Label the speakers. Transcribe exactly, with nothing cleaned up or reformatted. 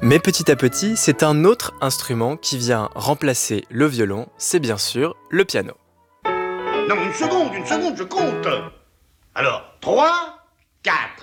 Speaker 1: Mais petit à petit, c'est un autre instrument qui vient remplacer le violon, c'est bien sûr le piano.
Speaker 2: Non, une seconde, une seconde, je compte. Alors, trois, quatre.